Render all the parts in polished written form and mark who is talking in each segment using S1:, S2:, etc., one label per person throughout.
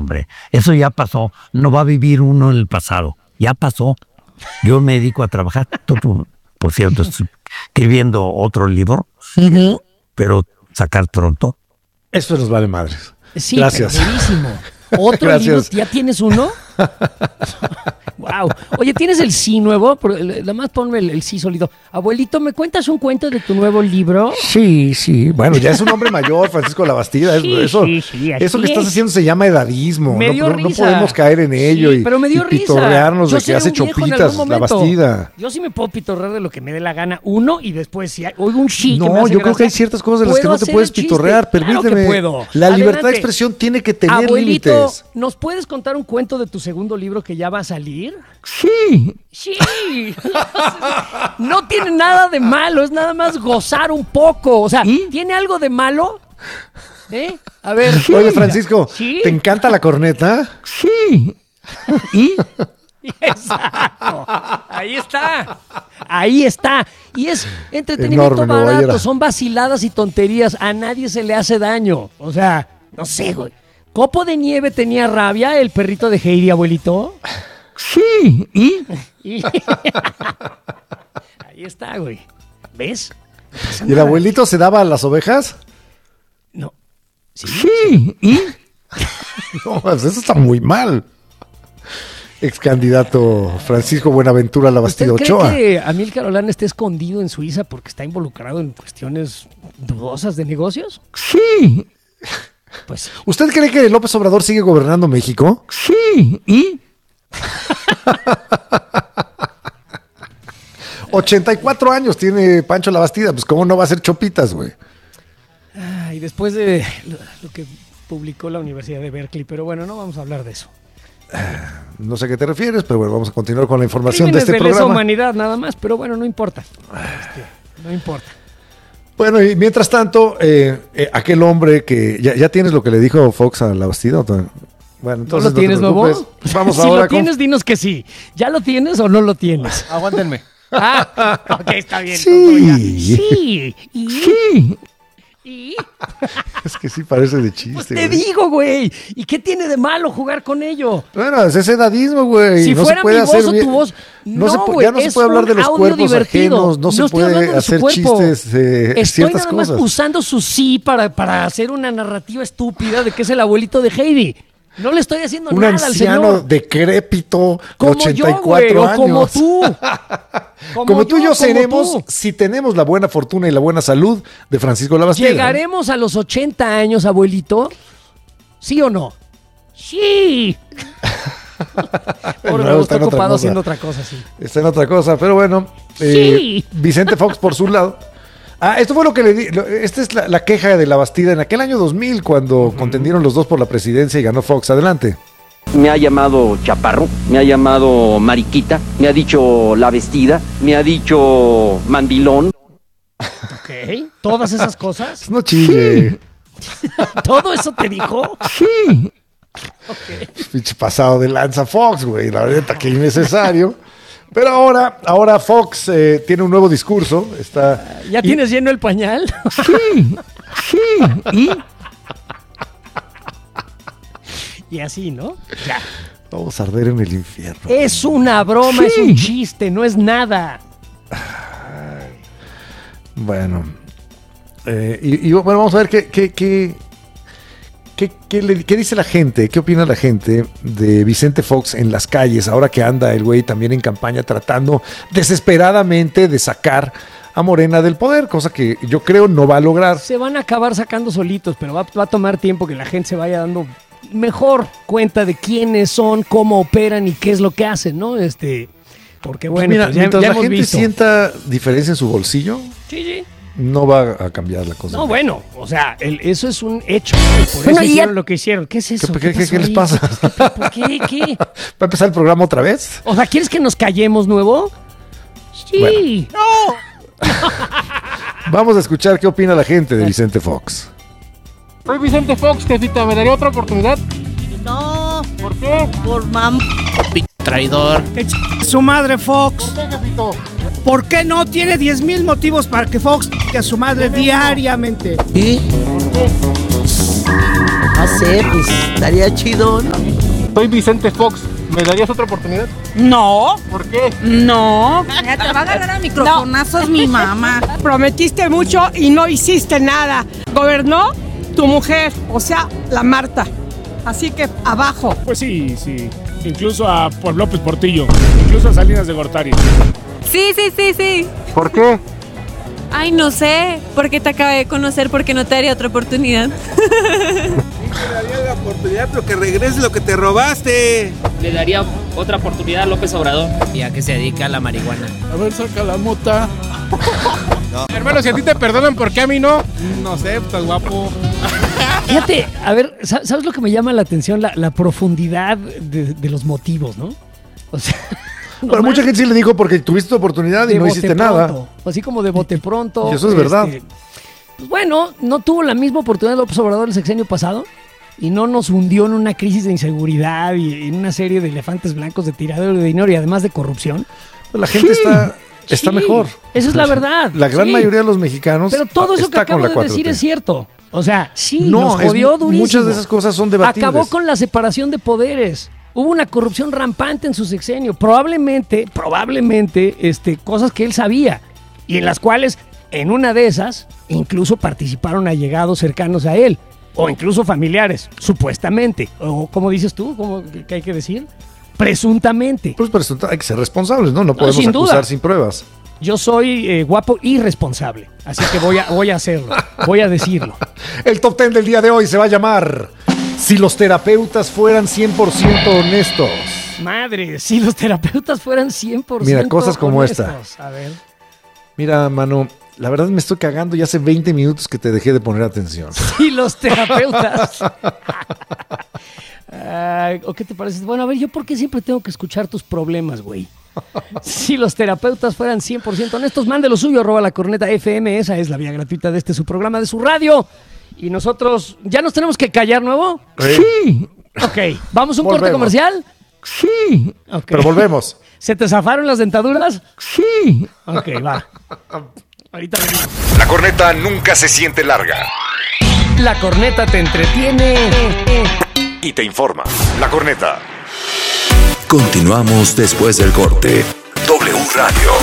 S1: hombre. Eso ya pasó. No va a vivir uno en el pasado. Ya pasó. Yo me dedico a trabajar. Por cierto, estoy escribiendo otro libro, pero sacar pronto.
S2: Eso nos vale madres.
S3: Sí,
S2: gracias.
S3: Buenísimo. ¿Otro libro? ¿Ya tienes uno? Wow. Oye, ¿tienes el sí nuevo? Nada más ponme el sí solito. Abuelito, ¿me cuentas un cuento de tu nuevo libro?
S2: Sí. Bueno, ya es un hombre mayor, Francisco Labastida. Eso que estás haciendo se llama edadismo. No podemos caer en ello
S3: pero me dio risa.
S2: Pitorrearnos de que hace chopitas Labastida.
S3: Yo sí me puedo pitorrear de lo que me dé la gana, uno, y después si oigo un sí.
S2: No, yo creo que hay ciertas cosas de las que no te puedes pitorrear. Permíteme.
S3: Claro que puedo.
S2: La libertad de expresión tiene que tener
S3: Abuelito,
S2: límites.
S3: ¿nos puedes contar un cuento de tu segundo libro que ya va a salir?
S1: Sí.
S3: No tiene nada de malo, es nada más gozar un poco. O sea, ¿tiene algo de malo? A ver.
S2: Oye, Francisco, ¿te encanta la corneta?
S1: Sí.
S3: Exacto. Ahí está. Y es entretenimiento barato, son vaciladas y tonterías. A nadie se le hace daño. O sea, no sé, güey. ¿Copo de Nieve tenía rabia, el perrito de Heidi, abuelito?
S1: Sí.
S3: Ahí está, güey. ¿Ves?
S2: No ¿Y el abuelito se daba a las ovejas?
S3: No.
S1: Sí.
S2: No, eso está muy mal. Ex candidato Francisco Buenaventura Labastida Ochoa.
S3: ¿Usted cree que Amílcar Olán esté escondido en Suiza porque está involucrado en cuestiones dudosas de negocios?
S1: Sí.
S3: Pues,
S2: ¿usted cree que López Obrador sigue gobernando México?
S1: Sí.
S2: 84 años tiene Pancho Labastida, pues cómo no va a ser chopitas, güey.
S3: Y después de lo que publicó la Universidad de Berkeley, pero bueno, no vamos a hablar de eso.
S2: No sé a qué te refieres, pero bueno, vamos a continuar con la información
S3: Crímenes
S2: de este programa.
S3: Lesa humanidad nada más, pero bueno, no importa. No importa.
S2: Bueno, y mientras tanto, aquel hombre que... ¿Ya tienes lo que le dijo Fox a Labastida? Bueno, entonces
S3: ¿No lo tienes, nuevo?
S2: Vamos
S3: si
S2: ahora
S3: lo tienes, dinos que sí. ¿Ya lo tienes o no lo tienes?
S4: Aguántenme.
S3: Ok, está bien.
S2: Sí.
S3: ¿Y?
S2: Es que sí parece de chiste.
S3: Pues te digo, güey. ¿Y qué tiene de malo jugar con ello?
S2: Bueno, es ese edadismo, güey.
S3: Si
S2: no
S3: fuera
S2: se puede
S3: amigoso
S2: hacer
S3: tu voz,
S2: ya no se puede hablar de los cuerpos ajenos, no se puede hacer chistes de ciertas
S3: nada más
S2: cosas.
S3: usando su sí para hacer una narrativa estúpida de que es el abuelito de Heidi. No le estoy haciendo
S2: un
S3: nada al señor.
S2: Un anciano decrépito de
S3: como
S2: 84
S3: yo, güey,
S2: años.
S3: Como tú.
S2: Como tú y yo seremos si tenemos la buena fortuna y la buena salud de Francisco Labastida.
S3: ¿Llegaremos a los 80 años, abuelito? ¿Sí o no? ¡Sí! Por está ocupado haciendo otra cosa, sí.
S2: Está en otra cosa, pero bueno.
S3: Sí.
S2: Vicente Fox, por su lado. Esto fue lo que le di. Esta es la queja de Labastida en aquel año 2000, cuando contendieron los dos por la presidencia y ganó Fox. Adelante.
S5: Me ha llamado chaparro, me ha llamado mariquita, me ha dicho la vestida, me ha dicho mandilón.
S3: Ok, todas esas cosas.
S2: No chille.
S3: ¿Todo eso te dijo?
S1: Sí.
S3: Okay.
S2: Pinche pasado de lanza Fox, güey. La verdad que innecesario. Pero ahora Fox tiene un nuevo discurso.
S3: ¿Ya tienes lleno el pañal?
S1: Sí.
S3: Y así, ¿no? Ya.
S2: Vamos a arder en el infierno.
S3: Es una broma, es un chiste, no es nada.
S2: Bueno. Bueno, vamos a ver qué dice la gente, qué opina la gente de Vicente Fox en las calles, ahora que anda el güey también en campaña tratando desesperadamente de sacar a Morena del poder, cosa que yo creo no va a lograr.
S3: Se van a acabar sacando solitos, pero va a tomar tiempo que la gente se vaya dando mejor cuenta de quiénes son, cómo operan y qué es lo que hacen, ¿no? Porque bueno,
S2: mira,
S3: pues
S2: mientras
S3: ya
S2: la
S3: hemos
S2: gente
S3: visto.
S2: sienta diferencia en su bolsillo,
S3: Sí.
S2: no va a cambiar la cosa.
S3: No, bueno, o sea, eso es un hecho. Por
S1: Bueno,
S3: eso
S1: y
S3: hicieron lo que hicieron. ¿Qué es eso?
S2: ¿Qué les
S3: ahí?
S2: pasa?
S3: ¿Por qué? ¿Qué?
S2: ¿Va a empezar el programa otra vez?
S3: O sea, ¿quieres que nos callemos, nuevo? Sí.
S2: Bueno. Vamos a escuchar qué opina la gente de Vicente Fox.
S4: Soy Vicente Fox, jefita, ¿me daría otra oportunidad?
S6: No.
S4: ¿Por qué?
S6: Por
S7: Traidor.
S8: Su madre Fox.
S4: ¿Por qué, jefito?
S8: ¿Por qué no tiene 10,000 motivos para que Fox a su madre diariamente?
S7: ¿Y?
S6: No sé, pues estaría chido, ¿no?
S4: Soy Vicente Fox. ¿Me darías otra oportunidad?
S9: No.
S4: ¿Por qué?
S9: No. Ya te va a agarrar a microfonazos mi mamá. Prometiste mucho y no hiciste nada. Gobernó tu mujer, o sea, la Marta. Así que abajo.
S10: Pues sí. Incluso a López Portillo. Incluso a Salinas de Gortari.
S11: Sí.
S4: ¿Por qué?
S11: Ay, no sé. Porque te acabé de conocer, porque no te daría otra oportunidad.
S12: Le daría la oportunidad, pero que regrese lo que te robaste.
S13: Le daría otra oportunidad a López Obrador.
S7: Ya que se dedica a la marihuana.
S10: A ver, saca la mota.
S4: No. Hermano, si a ti te perdonan, ¿por qué a mí no? No sé, estás guapo.
S3: Fíjate, a ver, ¿sabes lo que me llama la atención? La profundidad de los motivos, ¿no? O sea...
S2: Pero mucha gente sí le dijo porque tuviste tu oportunidad y no hiciste nada.
S3: Así como de bote pronto.
S2: Y eso es verdad.
S3: Pues bueno, no tuvo la misma oportunidad López Obrador el sexenio pasado y no nos hundió en una crisis de inseguridad y en una serie de elefantes blancos de tiradero de dinero y además de corrupción.
S2: La gente está mejor.
S3: Esa es la verdad.
S2: La gran mayoría de los mexicanos.
S3: Pero todo eso que acabo de decir es cierto. O sea, nos jodió durísimo.
S2: Muchas de esas cosas son debatibles.
S3: Acabó con la separación de poderes. Hubo una corrupción rampante en su sexenio. Probablemente, cosas que él sabía y en las cuales, en una de esas, incluso participaron allegados cercanos a él o incluso familiares, supuestamente. O, ¿cómo dices tú? ¿Qué hay que decir? Presuntamente.
S2: Pues hay que ser responsables, ¿no? No podemos acusar sin pruebas.
S3: Yo soy guapo y responsable, así que voy a hacerlo, voy a decirlo.
S2: El top 10 del día de hoy se va a llamar... Si los terapeutas fueran 100% honestos.
S3: Madre, si los terapeutas fueran 100%
S2: Mira, cosas como
S3: honestos.
S2: esta.
S3: A ver.
S2: Mira, mano, la verdad me estoy cagando y hace 20 minutos que te dejé de poner atención.
S3: Si los terapeutas... ¿O qué te parece? Bueno, a ver, ¿yo por qué siempre tengo que escuchar tus problemas, güey? Si los terapeutas fueran 100% honestos, mande lo suyo, @lacorneta.fm. Esa es la vía gratuita de su programa, de su radio. Y nosotros, ¿ya nos tenemos que callar nuevo? Sí. Ok, ¿vamos a un corte comercial? Sí. Okay.
S2: Pero volvemos.
S3: ¿Se te zafaron las dentaduras? Sí. Ok, va. Ahorita venimos.
S14: La corneta nunca se siente larga.
S3: La corneta te entretiene
S14: y te informa. La corneta.
S15: Continuamos después del corte.
S14: W Radio.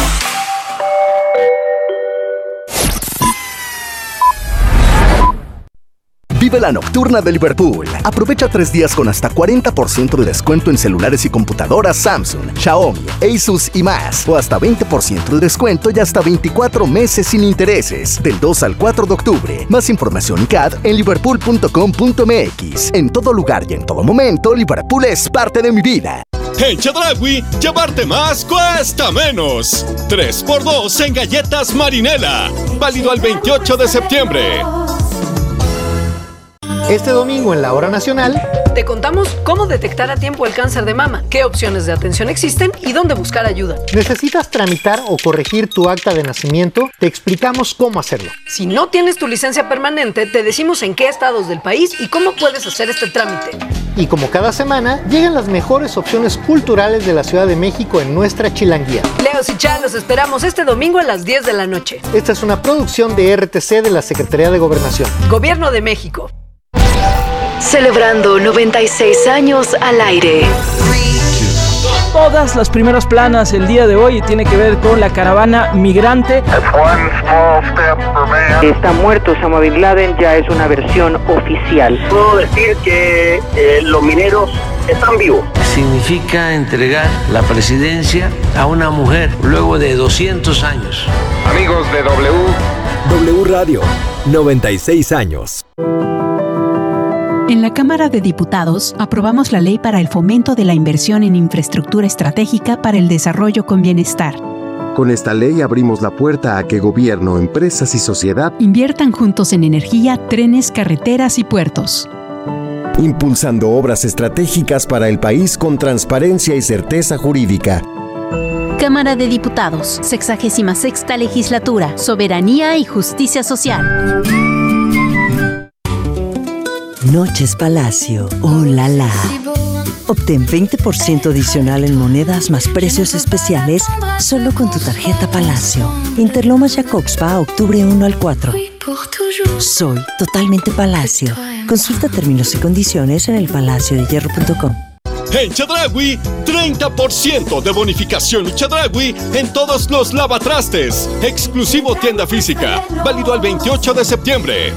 S16: Vive la nocturna de Liverpool. Aprovecha 3 días con hasta 40% de descuento en celulares y computadoras Samsung, Xiaomi, Asus y más. O hasta 20% de descuento y hasta 24 meses sin intereses. Del 2 al 4 de octubre. Más información y CAD en liverpool.com.mx. En todo lugar y en todo momento, Liverpool es parte de mi vida.
S17: En Chedraui, llevarte más cuesta menos. 3x2 en galletas Marinela. Válido al 28 de septiembre.
S18: Este domingo en la Hora Nacional
S19: te contamos cómo detectar a tiempo el cáncer de mama, qué opciones de atención existen y dónde buscar ayuda.
S18: ¿Necesitas tramitar o corregir tu acta de nacimiento? Te explicamos cómo hacerlo.
S19: Si no tienes tu licencia permanente, te decimos en qué estados del país y cómo puedes hacer este trámite.
S18: Y como cada semana, llegan las mejores opciones culturales de la Ciudad de México en nuestra chilanguía.
S19: Leos y Chá, los esperamos este domingo a las 10 de la noche.
S18: Esta es una producción de RTC de la Secretaría de Gobernación.
S19: Gobierno de México.
S20: Celebrando 96 años al aire.
S21: Todas las primeras planas el día de hoy tiene que ver con la caravana migrante.
S22: Está muerto Osama Bin Laden, ya es una versión oficial.
S23: Puedo decir que los mineros están vivos.
S24: Significa entregar la presidencia a una mujer luego de 200 años.
S14: Amigos de
S15: W Radio, 96 años.
S25: En la Cámara de Diputados aprobamos la ley para el fomento de la inversión en infraestructura estratégica para el desarrollo con bienestar.
S26: Con esta ley abrimos la puerta a que gobierno, empresas y sociedad
S25: inviertan juntos en energía, trenes, carreteras y puertos.
S26: Impulsando obras estratégicas para el país con transparencia y certeza jurídica.
S25: Cámara de Diputados, 66ª Legislatura, Soberanía y Justicia Social.
S27: Noches Palacio, oh la la.
S1: Obtén 20% adicional en monedas más precios especiales solo con tu tarjeta Palacio. Interlomas Jacobspa, octubre 1 al 4. Soy totalmente Palacio. Consulta términos y condiciones en elpalaciodehierro.com.
S17: En Chedraui, 30% de bonificación y Chedraui en todos los lavatrastes. Exclusivo tienda física. Válido al 28 de septiembre.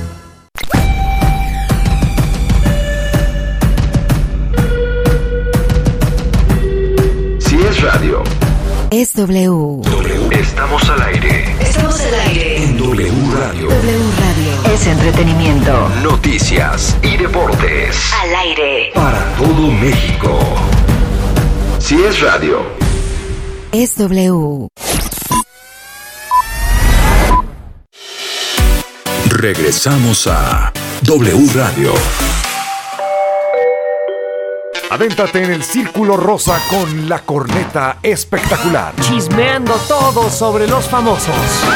S14: Si es radio,
S1: Es W.
S14: estamos al aire.
S20: Estamos al aire.
S14: En W Radio.
S20: W Radio. Es entretenimiento.
S14: Noticias y deportes.
S20: Al aire.
S14: Para todo México. Si es radio.
S1: Es W.
S14: Regresamos a W Radio.
S2: Adéntrate en el círculo rosa con la corneta espectacular.
S3: Chismeando todo sobre los famosos.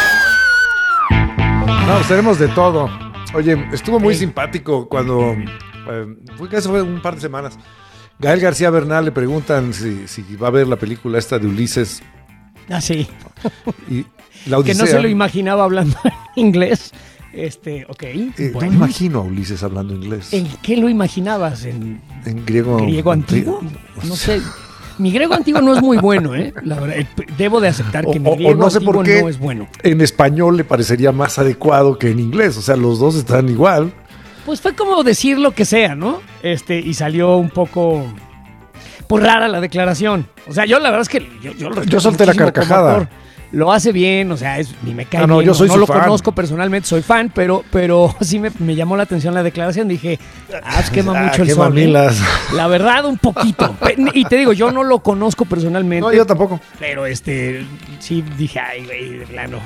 S2: No, tenemos de todo. Oye, estuvo muy simpático cuando fue un par de semanas. Gael García Bernal le preguntan si va a ver la película esta de Ulises.
S3: Ah, sí.
S2: Y la Odisea.
S3: Que no se lo imaginaba hablando inglés. Ok.
S2: No me imagino a Ulises hablando inglés.
S3: ¿En qué lo imaginabas? ¿En
S2: griego
S3: antiguo? No sé. Mi griego antiguo no es muy bueno, ¿eh? La verdad, debo de aceptar que mi griego
S2: no sé
S3: antiguo
S2: por qué
S3: no es bueno.
S2: En español le parecería más adecuado que en inglés. O sea, los dos están igual.
S3: Pues fue como decir lo que sea, ¿no? Y salió un poco pues rara la declaración. O sea, yo la verdad es que
S2: yo solté la carcajada.
S3: Lo hace bien, o sea, ni me cae
S2: no,
S3: bien.
S2: Yo soy
S3: no lo
S2: fan.
S3: Conozco personalmente, soy fan, pero sí me llamó la atención la declaración. Dije, quema mucho el sol. La verdad, un poquito. Y te digo, yo no lo conozco personalmente.
S2: No, yo tampoco.
S3: Pero sí dije, ay, güey, de plano.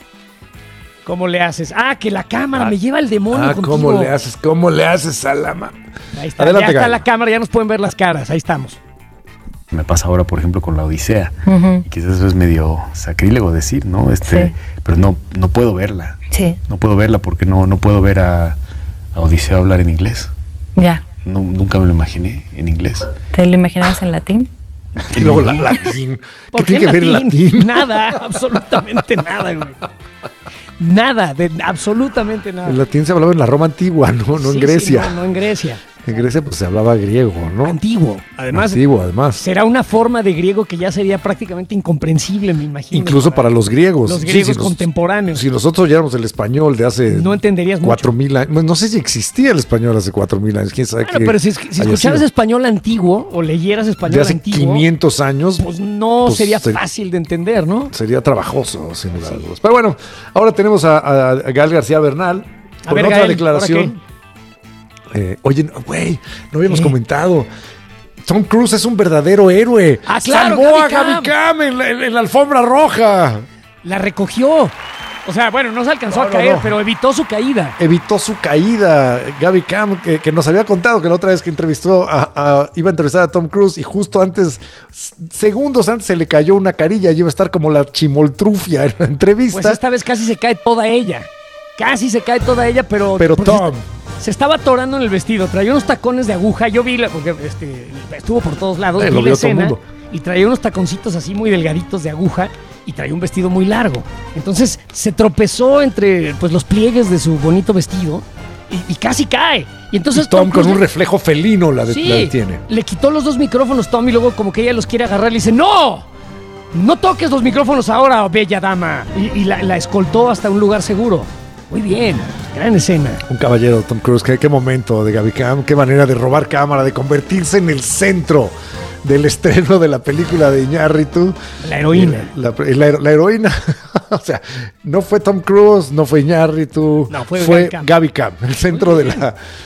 S3: ¿Cómo le haces? Que la cámara me lleva el demonio contigo.
S2: ¿Cómo le haces a la
S3: Ahí está, adelante, ya está la cámara, ya nos pueden ver las caras, ahí estamos.
S5: Me pasa ahora, por ejemplo, con la Odisea.
S1: Uh-huh.
S5: Quizás eso es medio sacrílego decir, ¿no?
S1: Sí.
S5: Pero no puedo verla.
S1: Sí.
S5: No puedo verla porque no puedo ver a Odisea hablar en inglés.
S1: Ya.
S5: Nunca me lo imaginé en inglés.
S1: ¿Te lo imaginabas en latín?
S2: Y luego latín.
S3: ¿Qué tiene que ver latín? Nada, absolutamente nada, güey. Nada, absolutamente nada.
S2: El latín se hablaba en la Roma antigua, no en Grecia.
S3: No en Grecia.
S2: En Grecia pues se hablaba griego, ¿no?
S3: Antiguo, además.
S2: Será
S3: una forma de griego que ya sería prácticamente incomprensible, me imagino.
S2: Incluso para los griegos.
S3: Los griegos contemporáneos.
S2: Si nosotros oyéramos el español de hace...
S3: No entenderías
S2: 4,000 años. No sé si existía el español hace 4,000 años. ¿Quién sabe qué?
S3: Pero si escucharas español antiguo o leyeras español
S2: de hace
S3: antiguo...
S2: 500 años...
S3: Pues no sería fácil de entender, ¿no?
S2: Sería trabajoso, sin lugar a dudas. Pero bueno, ahora tenemos a Gael García Bernal con otra
S3: Gael,
S2: declaración. Oye, güey, no habíamos comentado. Tom Cruise es un verdadero héroe.
S3: Claro,
S2: salvó a Gaby Cam en la alfombra roja.
S3: La recogió. O sea, bueno, no se alcanzó a caer, pero evitó su caída.
S2: Gaby Cam, que nos había contado que la otra vez que entrevistó iba a entrevistar a Tom Cruise y justo segundos antes se le cayó una carilla y iba a estar como la chimoltrufia en la entrevista.
S3: Pues esta vez casi se cae toda ella. Pero
S2: pues, Tom...
S3: Se estaba atorando en el vestido, traía unos tacones de aguja, yo vi, porque estuvo por todos lados, vi la escena, y traía unos taconcitos así muy delgaditos de aguja, y traía un vestido muy largo. Entonces se tropezó entre pues los pliegues de su bonito vestido, y casi cae. Y entonces
S2: Tom con un reflejo felino la detiene.
S3: Le quitó los dos micrófonos Tom, y luego como que ella los quiere agarrar, le dice, ¡no! ¡No toques los micrófonos ahora, bella dama! Y la escoltó hasta un lugar seguro. Muy bien, gran escena.
S2: Un caballero, Tom Cruise. Qué momento de Gaby Cam, qué manera de robar cámara, de convertirse en el centro del estreno de la película de Iñárritu.
S3: La heroína.
S2: La heroína. O sea, no fue Tom Cruise, no fue Iñárritu,
S3: no, fue
S2: Gaby Cam, el centro de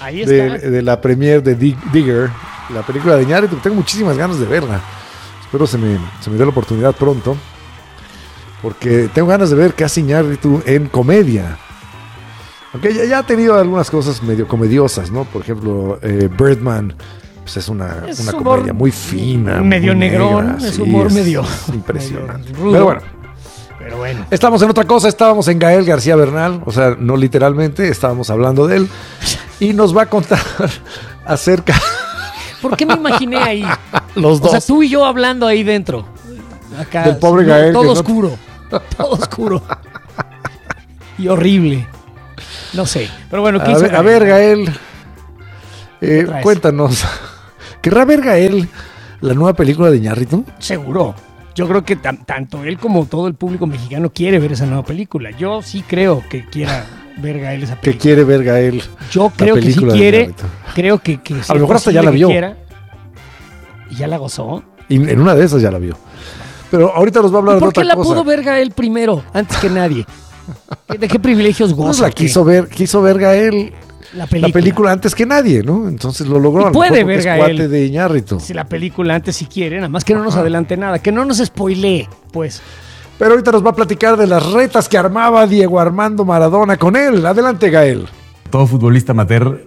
S2: la premiere de Digger, la película de Iñárritu. Tengo muchísimas ganas de verla. Espero se me dé la oportunidad pronto, porque tengo ganas de ver qué hace Iñárritu en comedia. Aunque ya ha tenido algunas cosas medio comediosas, ¿no? Por ejemplo, Birdman, pues es una comedia muy fina.
S3: Medio negrón,
S2: negra,
S3: es humor medio...
S2: Impresionante.
S3: Medio
S2: Pero bueno. Estamos en otra cosa, estábamos en Gael García Bernal, o sea, no literalmente, estábamos hablando de él. Y nos va a contar acerca...
S3: ¿Por qué me imaginé ahí?
S2: Los dos.
S3: O sea, tú y yo hablando ahí dentro. Acá.
S2: Del pobre Gael.
S3: Todo oscuro. Todo oscuro. Y horrible. No sé. Pero bueno, ¿qué hizo Gael?
S2: A ver, Gael. Cuéntanos. ¿Querrá ver Gael la nueva película de Iñárritu?
S3: Seguro. Yo creo que tanto él como todo el público mexicano quiere ver esa nueva película. Yo sí creo que quiera ver Gael esa película.
S2: Que quiere ver Gael.
S3: Yo creo que sí quiere. Creo que
S2: a lo mejor hasta ya la vio.
S3: ¿Y ya la gozó?
S2: Y en una de esas ya la vio. Pero ahorita nos va a hablar de otra cosa.
S3: ¿Por qué la pudo ver Gael primero, antes que nadie? ¿De qué privilegios goza?
S2: Pues la quiso ver Gael la película antes que nadie, ¿no? Entonces lo logró.
S3: Y puede ver Gael.
S2: Cuate de Iñárritu.
S3: Si la película antes si quiere, nada más que no nos adelante nada, que no nos spoilee, pues.
S2: Pero ahorita nos va a platicar de las retas que armaba Diego Armando Maradona con él. Adelante, Gael.
S5: Todo futbolista amateur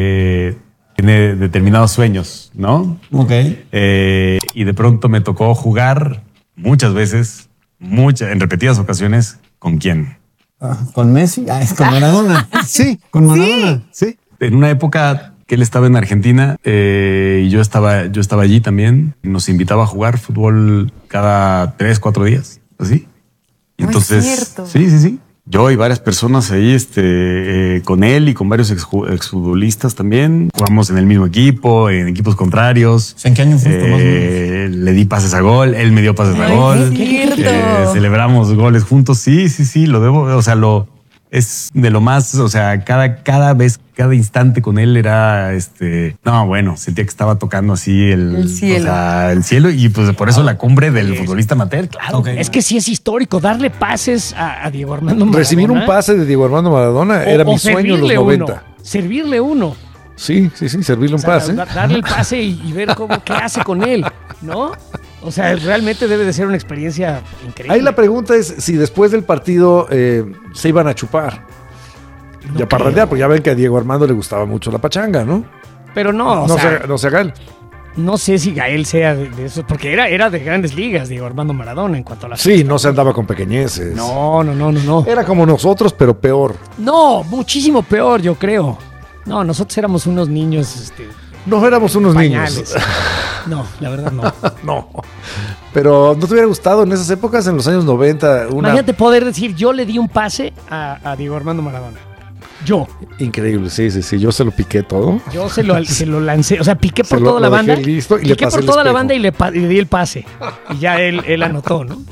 S5: tiene determinados sueños, ¿no?
S6: Ok.
S5: Y de pronto me tocó jugar muchas veces, en repetidas ocasiones, ¿con quién?
S6: ¿Con Messi? Es con Maradona.
S2: Sí.
S6: ¿Con Maradona?
S2: Sí.
S5: En una época que él estaba en Argentina y yo estaba allí también, nos invitaba a jugar fútbol cada 3-4 días, así. Y entonces, sí. Yo y varias personas ahí con él y con varios exfutbolistas también. Jugamos en el mismo equipo, en equipos contrarios.
S6: ¿En qué año fue esto, más o menos?
S5: Le di pases a gol, él me dio pases a gol. Celebramos goles juntos. Sí, lo debo. O sea, es de lo más, o sea, cada vez, cada instante con él era, sentía que estaba tocando así el cielo. O sea, el cielo y pues por eso la cumbre del futbolista amateur, claro.
S3: Okay. Es que sí es histórico, darle pases a Diego Armando Maradona.
S2: Recibir un pase de Diego Armando Maradona era mi sueño en los 90.
S3: Servirle uno.
S2: Sí, servirle un pase.
S3: Darle el pase y ver qué hace con él, ¿no? O sea, realmente debe de ser una experiencia increíble.
S2: Ahí la pregunta es si después del partido se iban a chupar. No ya parrandear, porque ya ven que a Diego Armando le gustaba mucho la pachanga, ¿no?
S3: Pero no
S2: sea Gael.
S3: No sé si Gael sea de eso, porque era de grandes ligas, Diego Armando Maradona, en cuanto a la
S2: Sí, no se andaba con pequeñeces.
S3: No.
S2: Era como nosotros, pero peor.
S3: No, muchísimo peor, yo creo. No, nosotros éramos unos niños...
S2: No éramos unos
S3: pañales.
S2: Niños.
S3: No, la verdad no.
S2: No. Pero ¿no te hubiera gustado en esas épocas, en los años 90?
S3: Imagínate poder decir, yo le di un pase a Diego Armando Maradona. Yo.
S2: Increíble, sí. Yo se lo piqué todo.
S3: Yo se lo lancé. O sea, piqué por toda la banda.
S2: Listo y
S3: piqué por toda la banda y le di el pase. Y ya él anotó, ¿no?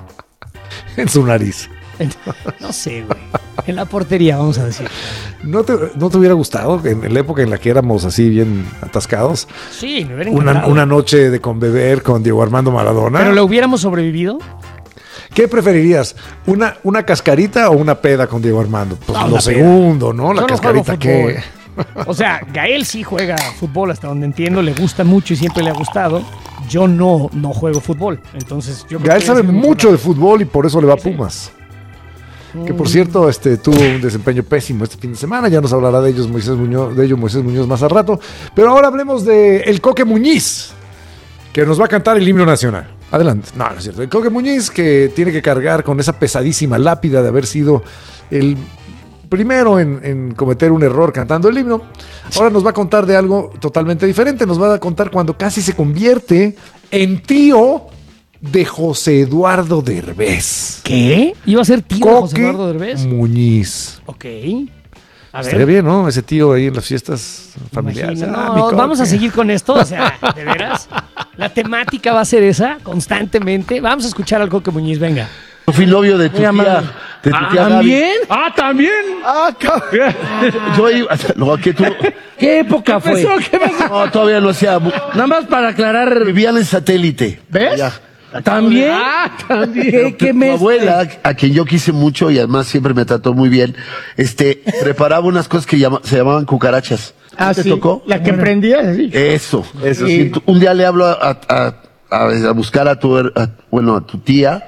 S2: En su nariz.
S3: No sé, güey. En la portería, vamos a decir.
S2: ¿No te hubiera gustado en la época en la que éramos así bien atascados?
S3: Sí, me hubiera encantado.
S2: Una noche de conbeber con Diego Armando Maradona.
S3: ¿Pero lo hubiéramos sobrevivido?
S2: ¿Qué preferirías? ¿Una cascarita o una peda con Diego Armando? Pues lo segundo, ¿no? La cascarita que...
S3: O sea, Gael sí juega fútbol hasta donde entiendo, le gusta mucho y siempre le ha gustado. Yo no juego fútbol. Entonces,
S2: Gael sabe mucho de fútbol y por eso le va a Pumas. Que por cierto, tuvo un desempeño pésimo este fin de semana. Ya nos hablará de ello Moisés Muñoz más al rato. Pero ahora hablemos de el Coque Muñiz, que nos va a cantar el himno nacional. Adelante. No es cierto. El Coque Muñiz, que tiene que cargar con esa pesadísima lápida de haber sido el primero en cometer un error cantando el himno. Ahora nos va a contar de algo totalmente diferente. Nos va a contar cuando casi se convierte en tío de José Eduardo Derbez.
S3: ¿Qué? ¿Iba a ser tío de José Eduardo Derbez?
S2: Muñiz.
S3: Ok.
S2: Estaría bien, ¿no? Ese tío ahí en las fiestas familiares.
S3: Vamos a seguir con esto, o sea, ¿de veras? La temática va a ser esa, constantemente. Vamos a escuchar al Coque Muñiz, venga.
S6: Yo fui novio de tu tía.
S3: ¿También?
S6: ¿También? Yo iba...
S21: ¿Qué época fue?
S6: ¿Qué pasó? No, todavía no hacía...
S21: Nada más para aclarar...
S6: Vivían en satélite.
S21: ¿Ves?
S6: Ya.
S21: ¿También?
S6: También. Tu abuela, a quien yo quise mucho y además siempre me trató muy bien, preparaba unas cosas que se llamaban cucarachas.
S21: ¿Te tocó? La que prendía, sí.
S6: Eso. Sí. Un día le hablo a buscar a tu tía.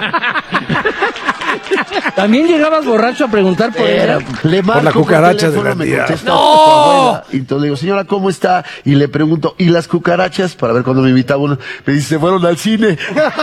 S21: ¿También llegabas borracho a preguntar por ella?
S6: Le marco
S2: por la cucaracha de la tía.
S6: ¡No! Y entonces le digo, señora, ¿cómo está? Y le pregunto, ¿y las cucarachas? Para ver cuando me invitaba uno. Me dice, se fueron al cine.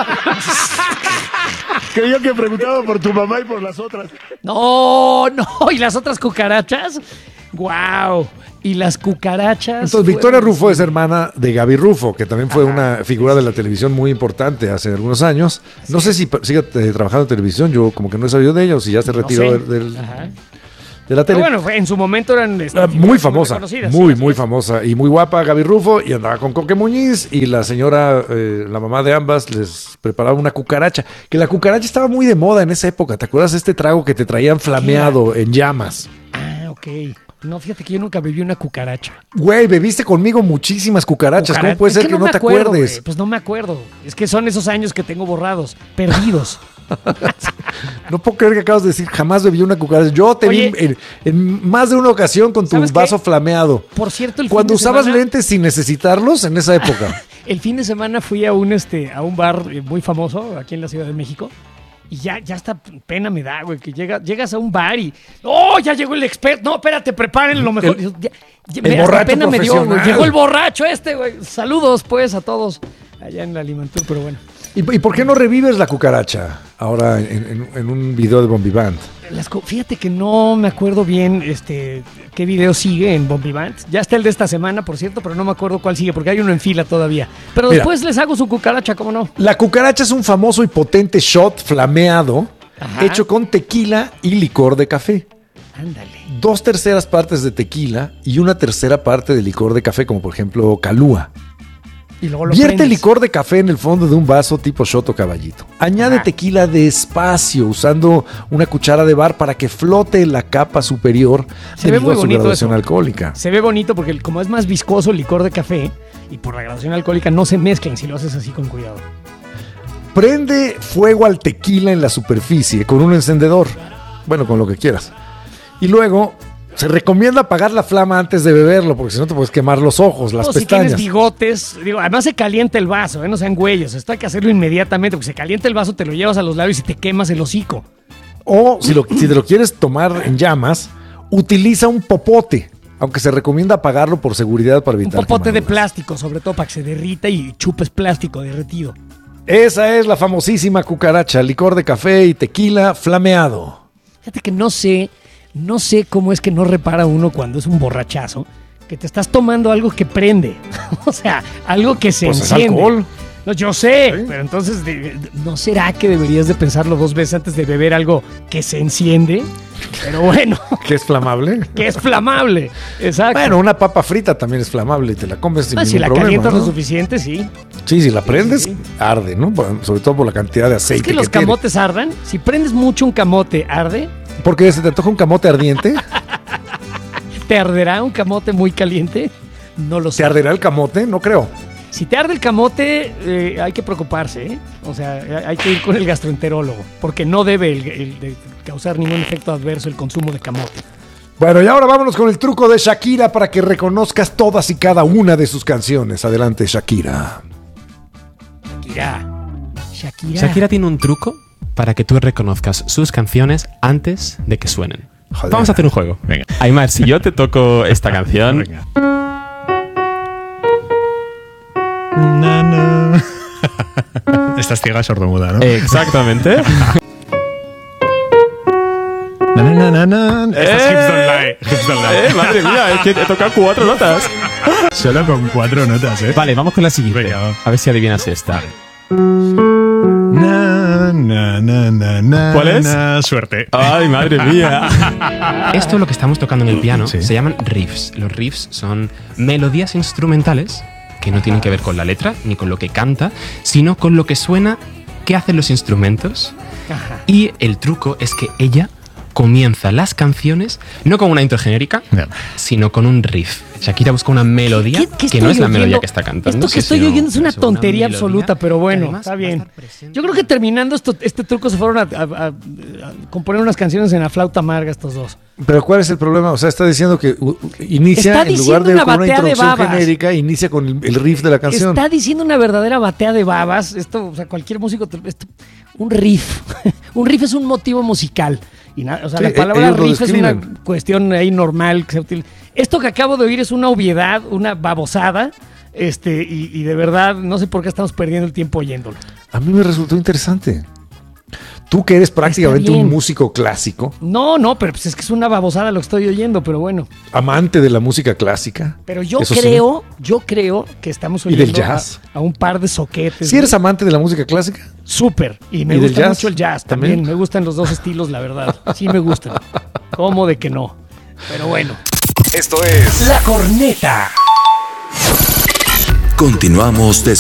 S6: Creía que preguntaba por tu mamá y por las otras.
S3: No, ¿y las otras cucarachas? ¡Guau! Y las cucarachas.
S2: Entonces, Victoria Rufo es hermana de Gaby Rufo, que también fue una figura de la televisión muy importante hace algunos años. No sé si sigue trabajando en televisión, yo como que no he sabido de ella, o si ya se retiró de la tele.
S3: Pero bueno, en su momento eran
S2: muy famosa, muy famosa y muy guapa Gaby Rufo, y andaba con Coque Muñiz, y la señora, la mamá de ambas, les preparaba una cucaracha, que la cucaracha estaba muy de moda en esa época. ¿Te acuerdas de este trago que te traían flameado en llamas?
S3: Ah, ok. No, fíjate que yo nunca bebí una cucaracha.
S2: Güey, bebiste conmigo muchísimas cucarachas. ¿Cómo puede ser que no te acuerdes?
S3: Güey. Pues no me acuerdo. Es que son esos años que tengo borrados, perdidos.
S2: No puedo creer que acabas de decir, jamás bebí una cucaracha. Yo te vi en más de una ocasión con tu vaso flameado.
S3: Por cierto,
S2: cuando usabas lentes sin necesitarlos en esa época.
S3: El fin de semana fui a un bar muy famoso aquí en la Ciudad de México. Y ya hasta pena me da, güey, que llegas a un bar y... ¡Oh, ya llegó el experto! No, espérate, preparen lo mejor.
S2: El borracho
S3: pena me dio, güey.
S2: profesional.
S3: Llegó el borracho güey. Saludos, pues, a todos allá en la Limantur, pero bueno.
S2: ¿Y por qué no revives la cucaracha ahora en un video de Bombivant?
S3: Fíjate que no me acuerdo bien qué video sigue en Bombivant. Ya está el de esta semana, por cierto, pero no me acuerdo cuál sigue, porque hay uno en fila todavía. Pero
S2: Mira,
S3: después les hago su cucaracha, ¿cómo no?
S2: La cucaracha es un famoso y potente shot flameado hecho con tequila y licor de café.
S3: Ándale.
S2: 2/3 partes de tequila y 1/3 parte de licor de café, como por ejemplo Calúa.
S3: Y luego lo
S2: Vierte
S3: prendes.
S2: licor de café en el fondo de un vaso tipo shot o caballito. Añade tequila despacio usando una cuchara de bar para que flote la capa superior
S3: Se ve muy
S2: debido a su
S3: bonito
S2: graduación
S3: eso.
S2: alcohólica.
S3: Se ve bonito porque como es más viscoso el licor de café y por la graduación alcohólica no se mezclan si lo haces así con cuidado.
S2: Prende fuego al tequila en la superficie con un encendedor. Bueno, con lo que quieras. Y luego se recomienda apagar la flama antes de beberlo, porque si no te puedes quemar los ojos, las
S3: O si
S2: pestañas.
S3: tienes bigotes, además se calienta el vaso, no sean güeyes. Esto hay que hacerlo inmediatamente, porque se calienta el vaso, te lo llevas a los labios y te quemas el hocico.
S2: O si te lo quieres tomar en llamas, utiliza un popote, aunque se recomienda apagarlo por seguridad para evitar
S3: Un popote de
S2: quemaduras.
S3: plástico, sobre todo para que se derrita y chupes plástico derretido.
S2: Esa es la famosísima cucaracha, licor de café y tequila flameado.
S3: Fíjate que no sé cómo es que no repara uno cuando es un borrachazo, que te estás tomando algo que prende. O sea, algo que se
S2: Pues es
S3: enciende.
S2: alcohol.
S3: No, yo sé, pero entonces, ¿no será que deberías de pensarlo 2 veces antes de beber algo que se enciende? Pero bueno.
S2: ¿Que es flamable?
S3: Que es flamable, exacto.
S2: Bueno, una papa frita también es flamable y te la comes sin
S3: Si
S2: ningún
S3: la
S2: problema,
S3: calientas
S2: ¿no?
S3: lo suficiente, sí.
S2: Sí, si la prendes, arde, ¿no? Sobre todo por la cantidad de aceite
S3: Es que los
S2: tiene.
S3: camotes ardan. Si prendes mucho un camote, ¿arde?
S2: Porque se te antoja un camote ardiente.
S3: ¿Te arderá un camote muy caliente? No lo sé.
S2: ¿Te arderá el camote? No creo.
S3: Si te arde el camote, hay que preocuparse, ¿eh? O sea, hay que ir con el gastroenterólogo, porque no debe de causar ningún efecto adverso el consumo de camote.
S2: Bueno, y ahora vámonos con el truco de Shakira para que reconozcas todas y cada una de sus canciones. Adelante, Shakira.
S7: Shakira tiene un truco para que tú reconozcas sus canciones antes de que suenen.
S2: Joder.
S7: Vamos a hacer un juego. Venga. Aymar, si yo te toco esta canción...
S8: Estás ciega sordomuda, ¿no?
S7: Exactamente.
S8: Estas hips don't lie. Hips don't lie.
S7: Madre mía, es que he tocado 4 notas.
S8: Solo con 4 notas, ¿eh?
S7: Vale, vamos con la siguiente. A ver si adivinas esta. ¿Cuál es?
S8: Suerte.
S7: Ay, madre mía. Esto lo que estamos tocando en el piano se llaman riffs. Los riffs son melodías instrumentales que no tienen que ver con la letra ni con lo que canta, sino con lo que suena, qué hacen los instrumentos. Y el truco es que ella comienza las canciones no con una intro genérica, sino con un riff. Shakira busca una melodía que no es la melodía que está cantando.
S3: Esto que estoy oyendo es una tontería absoluta, pero bueno, está bien. Yo creo que terminando este truco se fueron a componer unas canciones en la flauta amarga estos dos.
S2: Pero ¿cuál es el problema? O sea, está diciendo que inicia,
S3: Está
S2: en lugar de
S3: diciendo una
S2: con una
S3: batea de
S2: introducción
S3: babas.
S2: genérica, inicia con el riff de la canción.
S3: Está diciendo una verdadera batea de babas. Esto, o sea, cualquier músico, un riff. Un riff es un motivo musical. Y o sea,
S2: Sí,
S3: la palabra
S2: ellos lo
S3: riff es una
S2: describen.
S3: cuestión ahí normal que se utiliza. Esto que acabo de oír es una obviedad, una babosada. Y de verdad, no sé por qué estamos perdiendo el tiempo oyéndolo.
S2: A mí me resultó interesante. Tú que eres prácticamente un músico clásico.
S3: No, pero pues es que es una babosada lo que estoy oyendo, pero bueno.
S2: Amante de la música clásica.
S3: Pero yo creo que estamos oyendo
S2: del jazz?
S3: A un par de soquetes.
S2: ¿Sí eres amante de la música clásica?
S3: Súper. Y me gusta mucho el jazz también. Me gustan los dos estilos, la verdad. Sí me gustan. ¿Cómo de que no? Pero bueno.
S15: Esto es
S1: La Corneta.
S15: Continuamos